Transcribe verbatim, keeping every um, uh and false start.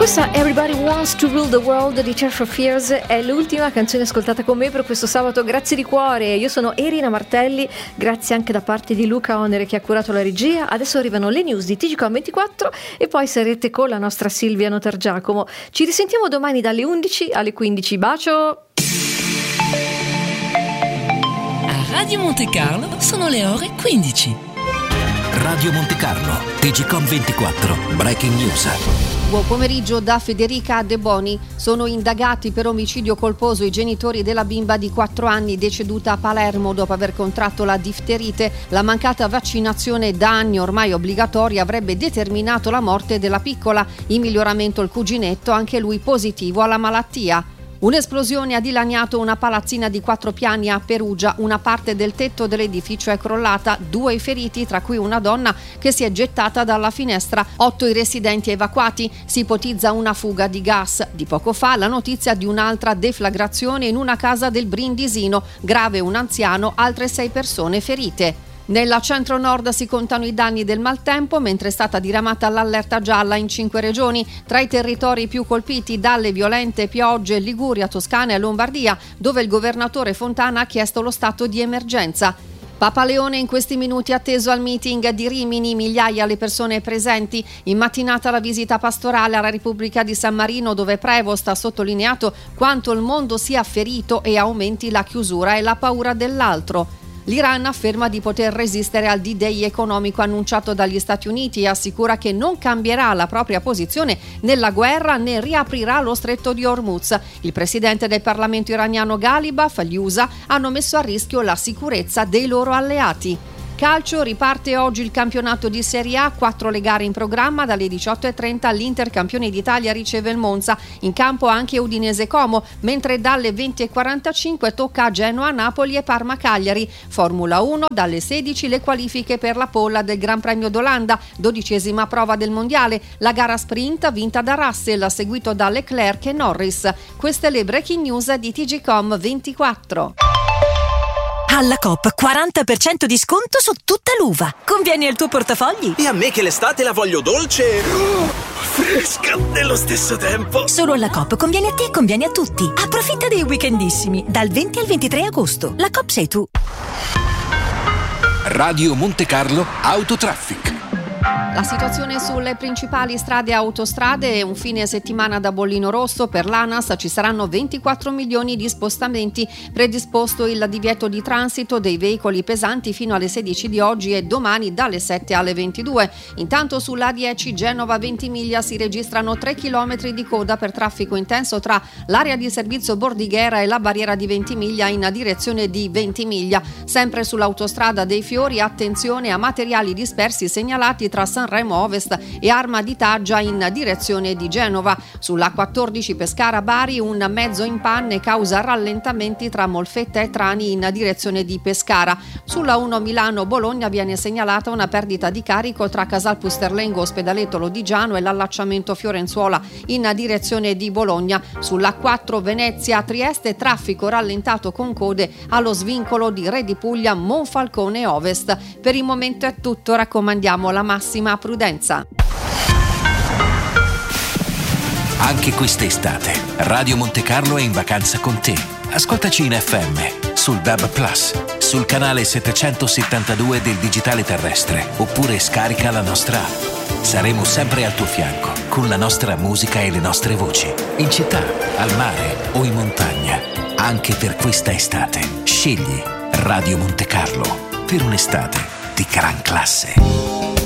Questa Everybody Wants to Rule the World di Tears for Fears è l'ultima canzone ascoltata con me per questo sabato. Grazie di cuore, io sono Erina Martelli, grazie anche da parte di Luca Onere che ha curato la regia. Adesso arrivano le news di T G Com ventiquattro e poi sarete con la nostra Silvia Notargiacomo. Ci risentiamo domani dalle undici alle quindici. Bacio! A Radio Monte Carlo sono le ore quindici. Radio Monte Carlo, T G Com ventiquattro, Breaking News. Buon pomeriggio da Federica De Boni. Sono indagati per omicidio colposo i genitori della bimba di quattro anni deceduta a Palermo dopo aver contratto la difterite. La mancata vaccinazione da anni ormai obbligatoria avrebbe determinato la morte della piccola. In miglioramento il cuginetto, anche lui positivo alla malattia. Un'esplosione ha dilaniato una palazzina di quattro piani a Perugia. Una parte del tetto dell'edificio è crollata, due i feriti, tra cui una donna che si è gettata dalla finestra, otto i residenti evacuati. Si ipotizza una fuga di gas. Di poco fa la notizia di un'altra deflagrazione in una casa del Brindisino. Grave un anziano, altre sei persone ferite. Nella centro-nord si contano i danni del maltempo, mentre è stata diramata l'allerta gialla in cinque regioni. Tra i territori più colpiti dalle violente piogge Liguria, Toscana e Lombardia, dove il governatore Fontana ha chiesto lo stato di emergenza. Papa Leone in questi minuti atteso al meeting di Rimini, migliaia le persone presenti. In mattinata la visita pastorale alla Repubblica di San Marino, dove Prevost ha sottolineato quanto il mondo sia ferito e aumenti la chiusura e la paura dell'altro. L'Iran afferma di poter resistere al D-Day economico annunciato dagli Stati Uniti e assicura che non cambierà la propria posizione nella guerra né riaprirà lo stretto di Hormuz. Il presidente del Parlamento iraniano Ghalibaf, gli U S A hanno messo a rischio la sicurezza dei loro alleati. Calcio, riparte oggi il campionato di Serie A, quattro le gare in programma. Dalle diciotto e trenta l'Inter campione d'Italia riceve il Monza, in campo anche Udinese Como, mentre dalle venti e quarantacinque tocca a Genoa, Napoli e Parma Cagliari. Formula uno, dalle sedici le qualifiche per la polla del Gran Premio d'Olanda, dodicesima prova del mondiale, la gara sprint vinta da Russell, seguito da Leclerc e Norris. Queste le breaking news di T G Com ventiquattro. Alla Coop quaranta per cento di sconto su tutta l'uva. Conviene al tuo portafogli. E a me che l'estate la voglio dolce, oh, fresca nello stesso tempo. Solo alla Coop conviene a te e conviene a tutti. Approfitta dei weekendissimi dal venti al ventitré agosto. La Coop sei tu. Radio Monte Carlo Autotraffic. La situazione sulle principali strade e autostrade è un fine settimana da bollino rosso per l'ANAS. Ci saranno ventiquattro milioni di spostamenti. Predisposto il divieto di transito dei veicoli pesanti fino alle sedici di oggi e domani dalle sette alle ventidue. Intanto sull'A dieci Genova Ventimiglia si registrano tre chilometri di coda per traffico intenso tra l'area di servizio Bordighera e la barriera di Ventimiglia in direzione di Ventimiglia. Sempre sull'autostrada dei Fiori attenzione a materiali dispersi segnalati tra Sanremo Ovest e Arma di Taggia in direzione di Genova. Sulla quattordici Pescara-Bari un mezzo in panne causa rallentamenti tra Molfetta e Trani in direzione di Pescara. Sulla uno Milano-Bologna viene segnalata una perdita di carico tra Casal Pusterlengo, Ospedaletto Lodigiano e l'allacciamento Fiorenzuola in direzione di Bologna. Sulla quattro Venezia-Trieste traffico rallentato con code allo svincolo di Re di Puglia Monfalcone Ovest. Per il momento è tutto, raccomandiamo la massima prudenza. Anche quest'estate Radio Monte Carlo è in vacanza con te. Ascoltaci in F M, sul D A B Plus, sul canale settecentosettantadue del digitale terrestre, oppure scarica la nostra app. Saremo sempre al tuo fianco con la nostra musica e le nostre voci, in città, al mare o in montagna. Anche per questa estate scegli Radio Monte Carlo per un'estate di gran classe.